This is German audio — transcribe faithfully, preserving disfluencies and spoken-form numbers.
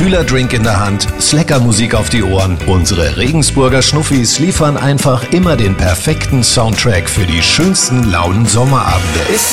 Kühlerdrink in der Hand, Slacker-Musik auf die Ohren. Unsere Regensburger Schnuffis liefern einfach immer den perfekten Soundtrack für die schönsten lauen Sommerabende. Ist